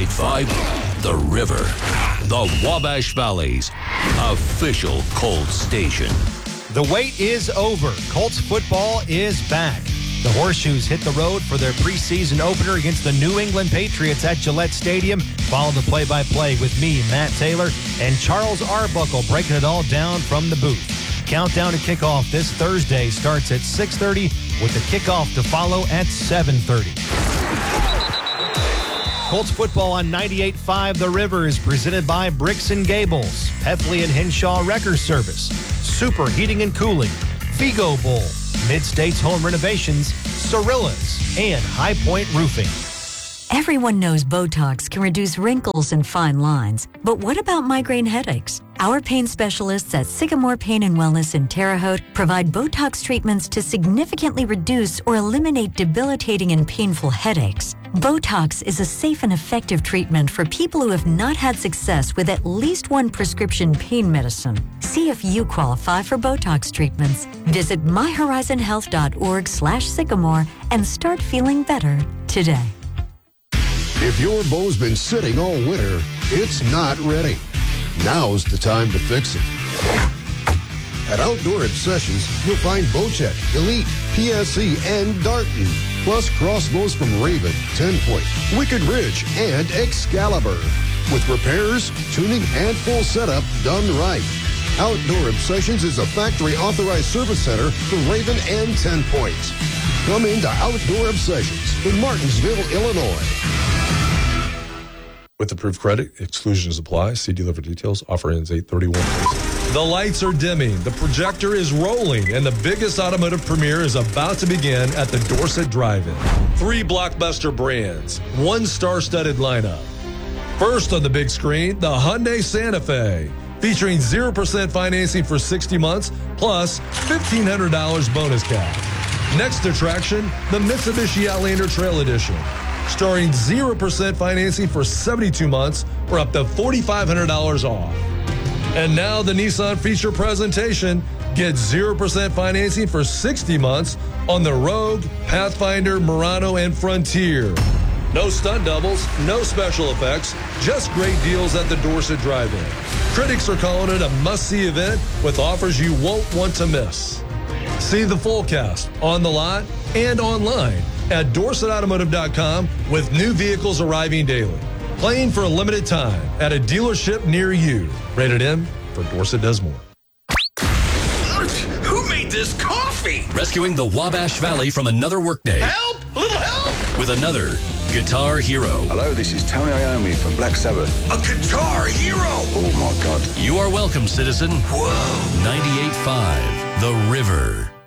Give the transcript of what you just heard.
98.5 The River, the Wabash Valley's official Colts station. The wait is over. Colts football is back. The Horseshoes hit the road for their preseason opener against the New England Patriots at Gillette Stadium. Follow the play-by-play with me, Matt Taylor, and Charles Arbuckle breaking it all down from the booth. Countdown to kickoff this Thursday starts at 6:30 with the kickoff to follow at 7:30. Colts football on 98.5 The River is presented by Bricks & Gables, Heffley and Henshaw Wrecker Service, Super Heating and Cooling, Vigo Bowl, Mid-States Home Renovations, Cirillas, and High Point Roofing. Everyone knows Botox can reduce wrinkles and fine lines, but what about migraine headaches? Our pain specialists at Sycamore Pain and Wellness in Terre Haute provide Botox treatments to significantly reduce or eliminate debilitating and painful headaches. Botox is a safe and effective treatment for people who have not had success with at least one prescription pain medicine. See if you qualify for Botox treatments. Visit myhorizonhealth.org/sycamore and start feeling better today. If your bow's been sitting all winter, it's not ready. Now's the time to fix it. At Outdoor Obsessions, you'll find Bowcheck, Elite, PSE, and Darton, plus crossbows from Raven, 10-Point, Wicked Ridge, and Excalibur. With repairs, tuning, and full setup done right. Outdoor Obsessions is a factory-authorized service center for Raven and 10-Point. Come into Outdoor Obsessions in Martinsville, Illinois. With approved credit, exclusions apply. See dealer for details. Offer ends 8/31. The lights are dimming, the projector is rolling, and the biggest automotive premiere is about to begin at the Dorset Drive-In. 3 blockbuster brands, 1 star-studded lineup. First on the big screen, the Hyundai Santa Fe, featuring 0% financing for 60 months, plus $1,500 bonus cash. Next attraction, the Mitsubishi Outlander Trail Edition, starring 0% financing for 72 months or up to $4,500 off. And now the Nissan feature presentation. Get 0% financing for 60 months on the Rogue, Pathfinder, Murano, and Frontier. No stunt doubles, no special effects, just great deals at the Dorset Drive-In. Critics are calling it a must-see event with offers you won't want to miss. See the full cast on the lot and online at DorsetAutomotive.com with new vehicles arriving daily. Playing for a limited time at a dealership near you. Rated M for Dorset Does More. Who made this coffee? Rescuing the Wabash Valley from another workday. Help! A little help! With another Guitar Hero. Hello, this is Tony Iommi from Black Sabbath. A Guitar Hero! Oh, my God. You are welcome, citizen. Whoa! 98.5 The River.